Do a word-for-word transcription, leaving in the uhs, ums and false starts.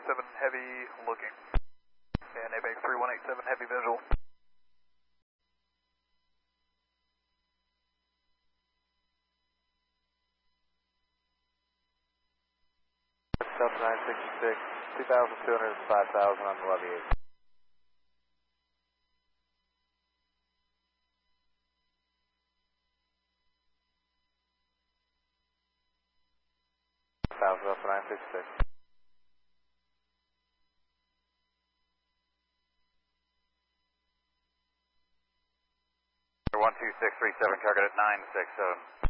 eight seven Heavy looking. And ABAC three one eight seven Heavy visual. Delta nine sixty-six, two thousand two hundred and five thousand on the levy eight. Thousand Delta nine sixty-six. one two six three seven, target at nine six seven.